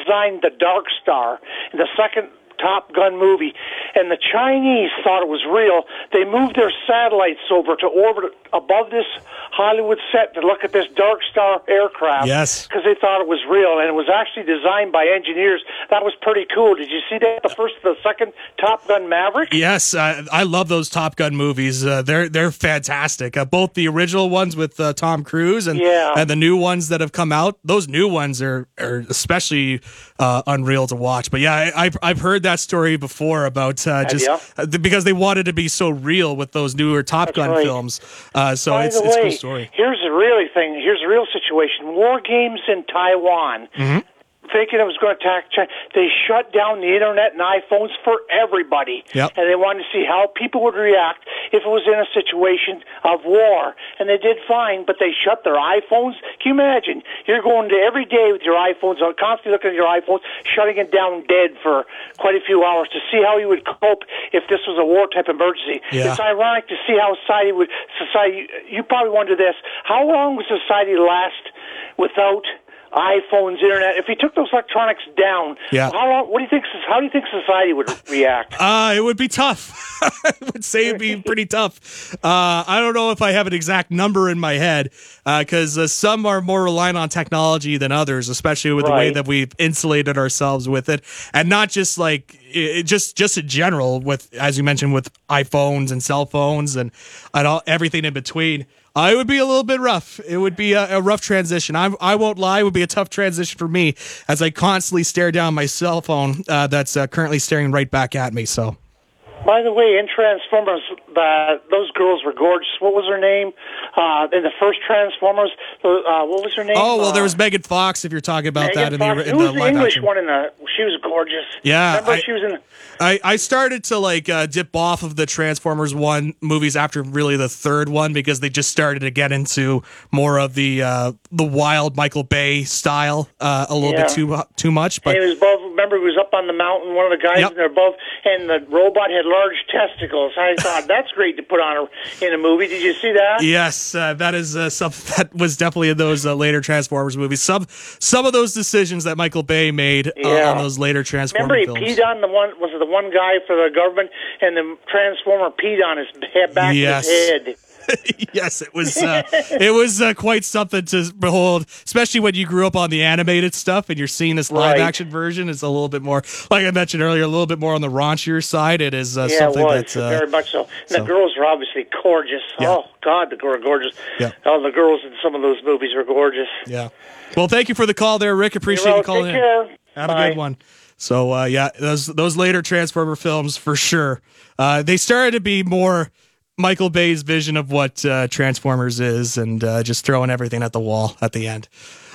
designed the Dark Star in the second Top Gun movie, and the Chinese thought it was real. They moved their satellites over to orbit above this Hollywood set to look at this Dark Star aircraft. Yes. Because they thought it was real, and it was actually designed by engineers. That was pretty cool. Did you see that, the second Top Gun Maverick? Yes, I love those Top Gun movies. They're fantastic. Both the original ones with Tom Cruise and the new ones that have come out. Those new ones are especially unreal to watch. But yeah, I've heard that story before about because they wanted to be so real with those newer Top Gun films. So it's a cool story. Here's the real situation. War games in Taiwan. Mm-hmm. Thinking it was going to attack China, they shut down the internet and iPhones for everybody. Yep. And they wanted to see how people would react if it was in a situation of war. And they did fine, but they shut their iPhones. Can you imagine? You're going to every day with your iPhones, constantly looking at your iPhones, shutting it down dead for quite a few hours to see how you would cope if this was a war-type emergency. Yeah. It's ironic to see how society, you probably wonder this, how long would society last without iPhones, internet? If he took those electronics down, how long? How do you think society would react? It would be tough. I would say it'd be pretty tough. I don't know if I have an exact number in my head because some are more reliant on technology than others, especially with the way that we've insulated ourselves with it, and not just like just in general with, as you mentioned, with iPhones and cell phones and everything in between. It would be a little bit rough. It would be a rough transition. I won't lie. It would be a tough transition for me as I constantly stare down my cell phone that's currently staring right back at me. So, by the way, in Transformers, those girls were gorgeous. What was her name? In the first Transformers, what was her name? Oh, well, there was Megan Fox, if you're talking about Megan that. Fox. In the live English action one she was gorgeous. Yeah. Remember she was in... I started to dip off of the Transformers 1 movies after really the third one because they just started to get into more of the wild Michael Bay style a little bit too much. But and he was above. Remember, he was up on the mountain. One of the guys, and they're above, and the robot had large testicles. I thought that's great to put on in a movie. Did you see that? Yes, that is something that was definitely in those later Transformers movies. Some of those decisions that Michael Bay made on those later Transformers films. Remember, he peed on the one guy for the government, and the Transformer peed on his back of his head. Yes, it was quite something to behold, especially when you grew up on the animated stuff and you're seeing this live action version. It's a little bit more, like I mentioned earlier, a little bit more on the raunchier side. It is something that's very much so. And the girls were obviously gorgeous. Yeah. Oh God, the girls were gorgeous. Yeah. Oh, the girls in some of those movies were gorgeous. Yeah. Well, thank you for the call there, Rick. Appreciate you calling in. Take care. Have a good one. So those later Transformer films for sure. They started to be more Michael Bay's vision of what Transformers is, and just throwing everything at the wall at the end.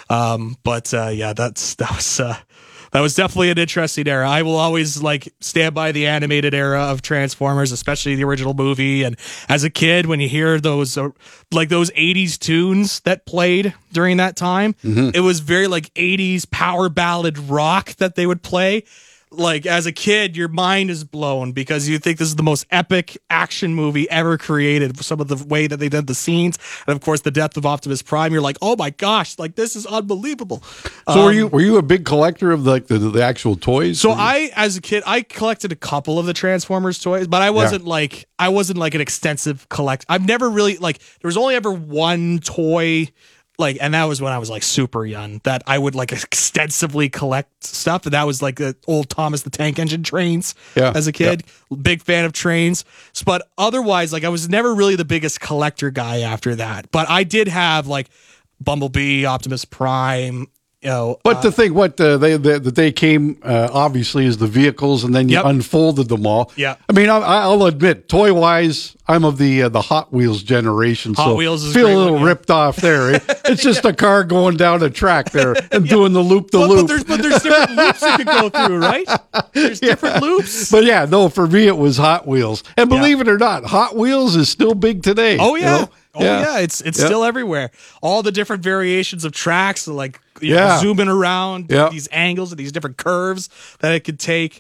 That was definitely an interesting era. I will always stand by the animated era of Transformers, especially the original movie. And as a kid, when you hear those those 80s tunes that played during that time, it was very 80s power ballad rock that they would play. As a kid, your mind is blown because you think this is the most epic action movie ever created. Some of the way that they did the scenes, and of course, the death of Optimus Prime. You're like, oh my gosh, this is unbelievable. So were you a big collector of the actual toys? So as a kid, I collected a couple of the Transformers toys, but I wasn't an extensive collector. I've never really there was only ever one toy. And that was when I was super young that I would extensively collect stuff. And that was the old Thomas the Tank Engine trains as a kid. Big fan of trains. But otherwise, I was never really the biggest collector guy after that. But I did have Bumblebee, Optimus Prime. But they came obviously as the vehicles, and then you unfolded them all. Yeah, I mean, I'll admit, toy wise, I'm of the Hot Wheels generation. Hot Wheels is feel a little ripped off there. It's just a car going down a track there and doing the loop. But there's different loops you could go through, right? There's different loops. But for me it was Hot Wheels, and believe it or not, Hot Wheels is still big today. Oh yeah. It's still everywhere. All the different variations of tracks, zooming around these angles and these different curves that it could take.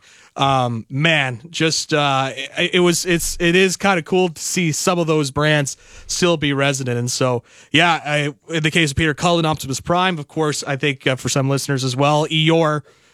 It is kind of cool to see some of those brands still be resonant. And so, in the case of Peter Cullen, Optimus Prime, of course, I think for some listeners as well, Eeyore